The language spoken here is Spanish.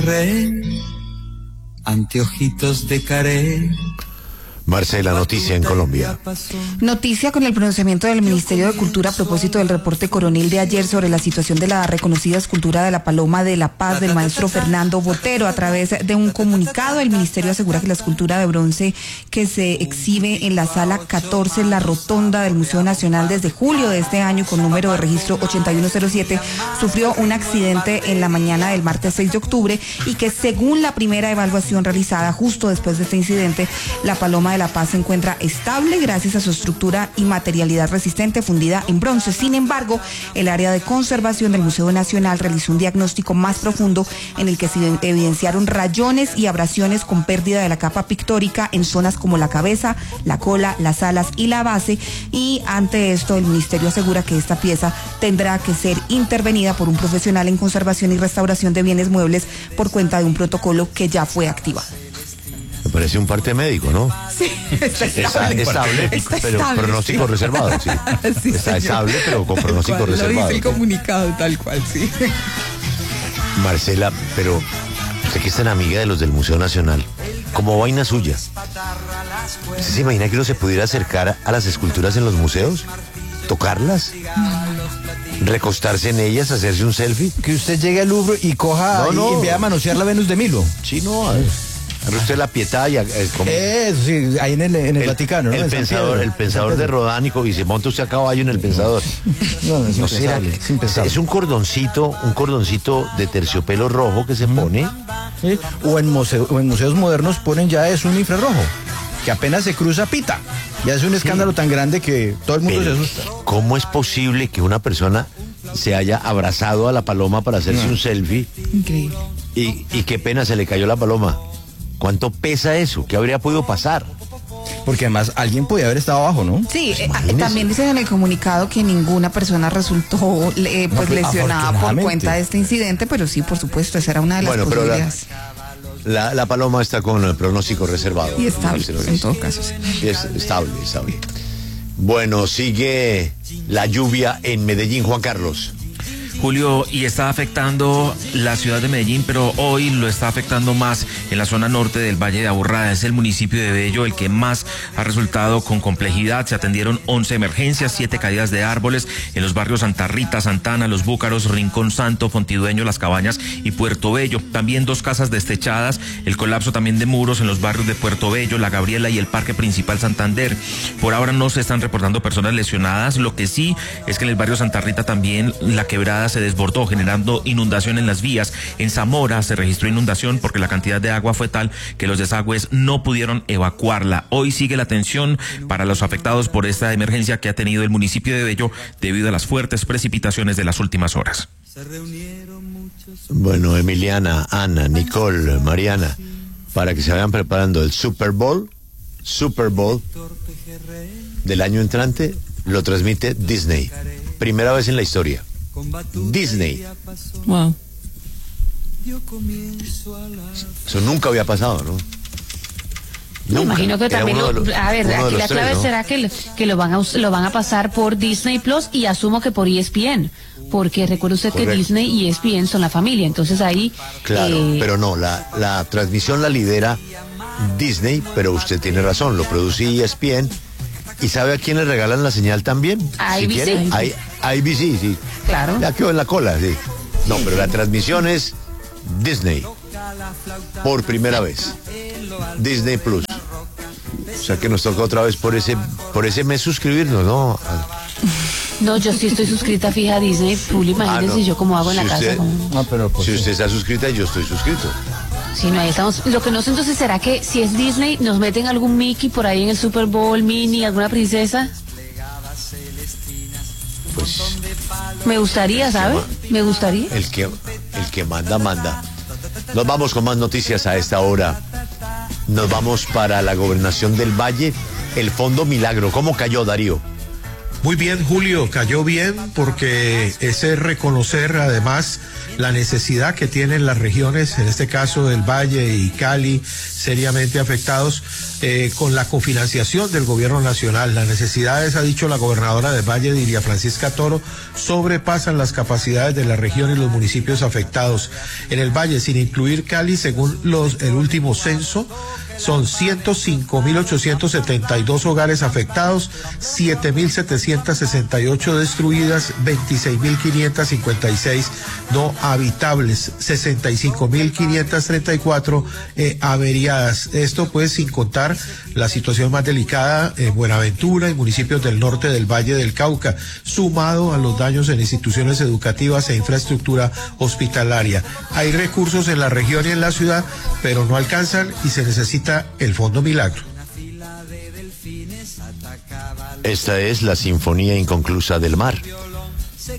Anteojitos de caré. Marcela, noticia en Colombia. Noticia con el pronunciamiento del Ministerio de Cultura a propósito del reporte coronel de ayer sobre la situación de la reconocida escultura de la Paloma de la Paz del maestro Fernando Botero. A través de un comunicado, el Ministerio asegura que la escultura de bronce que se exhibe en la sala 14, la rotonda del Museo Nacional desde julio de este año con número de registro 8107, sufrió un accidente en la mañana del martes 6 de octubre y que según la primera evaluación realizada justo después de este incidente, la Paloma de la Paz se encuentra estable gracias a su estructura y materialidad resistente fundida en bronce. Sin embargo, el área de conservación del Museo Nacional realizó un diagnóstico más profundo en el que se evidenciaron rayones y abrasiones con pérdida de la capa pictórica en zonas como la cabeza, la cola, las alas y la base, y ante esto el ministerio asegura que esta pieza tendrá que ser intervenida por un profesional en conservación y restauración de bienes muebles por cuenta de un protocolo que ya fue activado. Me parece un parte médico, ¿no? Sí, está estable. Pero pronóstico reservado, sí. Sí, está señor. estable, pero con pronóstico Tal cual, reservado. lo dice el comunicado, tal cual, sí. Marcela, pero usted que es tan amiga de los del Museo Nacional, como vaina suya, ¿usted se imagina que uno se pudiera acercar a las esculturas en los museos? ¿Tocarlas? ¿Recostarse en ellas, hacerse un selfie? Que usted llegue al Louvre y coja y envíe a manosear la Venus de Milo. Sí, no, a ver. Agarre usted la Pietà y Eso sí, ahí en el Vaticano, ¿no? El pensador de Rodán y se monta usted a caballo en el pensador. No, es impensable, será, es impensable. es un cordoncito de terciopelo rojo que se pone. ¿Sí? O en museos modernos ponen ya es un infrarrojo, que apenas se cruza pita. Ya es un escándalo tan grande que todo el mundo se asusta. ¿Cómo es posible que una persona se haya abrazado a la paloma para hacerse un selfie? Increíble. Y qué pena se le cayó la paloma? ¿Cuánto pesa eso? ¿Qué habría podido pasar? Porque además alguien podía haber estado abajo, ¿no? Sí, también dicen en el comunicado que ninguna persona resultó lesionada por cuenta de este incidente, pero sí, por supuesto, esa era una de las posibilidades. La paloma está con el pronóstico reservado. Y estable, en todo caso, sí. Y es estable. Bueno, sigue la lluvia en Medellín, Juan Carlos. Julio, y está afectando la ciudad de Medellín, pero hoy lo está afectando más en la zona norte del Valle de Aburrá. Es el municipio de Bello el que más ha resultado con complejidad. Se atendieron 11 emergencias, 7 caídas de árboles en los barrios Santa Rita, Santana, Los Búcaros, Rincón Santo, Fontidueño, Las Cabañas y Puerto Bello. También 2 casas destechadas, el colapso también de muros en los barrios de Puerto Bello, La Gabriela y el Parque Principal Santander. Por ahora no se están reportando personas lesionadas. Lo que sí es que en el barrio Santa Rita también la quebrada se desbordó, generando inundación en las vías. En Zamora se registró inundación porque la cantidad de agua fue tal que los desagües no pudieron evacuarla. Hoy sigue la atención para los afectados por esta emergencia que ha tenido el municipio de Bello debido a las fuertes precipitaciones de las últimas horas. Bueno, Emiliana, Ana, Nicole, Mariana, para que se vayan preparando el Super Bowl del año entrante, lo transmite Disney. Primera vez en la historia. Disney. Wow. Eso nunca había pasado, ¿no? Me imagino que también aquí la clave será que lo van a pasar por Disney Plus y asumo que por ESPN, porque recuerde usted que Disney y ESPN son la familia, entonces ahí... Claro, pero no, la transmisión la lidera Disney, pero usted tiene razón, lo produce ESPN. ¿Y sabe a quién le regalan la señal también? ABC. ABC, sí. Claro. Ya quedó en la cola, sí. No, pero la transmisión es Disney. Por primera vez. Disney Plus. O sea que nos toca otra vez por ese mes suscribirnos, ¿no? No, yo sí estoy suscrita fija a Disney, Julio, imagínense yo cómo hago en la casa. Si usted está suscrita, yo estoy suscrito. Sí, no, ahí estamos. Lo que no sé entonces, ¿será que si es Disney nos meten algún Mickey por ahí en el Super Bowl, Minnie, alguna princesa? Pues... Me gustaría, ¿sabe? Me gustaría. El que manda. Nos vamos con más noticias a esta hora. Nos vamos para la gobernación del Valle. El Fondo Milagro. ¿Cómo cayó, Darío? Muy bien, Julio, cayó bien porque ese reconocer además la necesidad que tienen las regiones, en este caso del Valle y Cali, seriamente afectados, con la cofinanciación del gobierno nacional. Las necesidades, ha dicho la gobernadora del Valle, Dilia Francisca Toro, sobrepasan las capacidades de la región y los municipios afectados. En el Valle, sin incluir Cali, según el último censo, son 105.872 hogares afectados, 7.768 destruidas, 26.556 no habitables, 65.534 averiadas. Esto pues sin contar la situación más delicada en Buenaventura y municipios del norte del Valle del Cauca, sumado a los daños en instituciones educativas e infraestructura hospitalaria. Hay recursos en la región y en la ciudad, pero no alcanzan y se necesita el Fondo Milagro. Esta es la Sinfonía Inconclusa del Mar.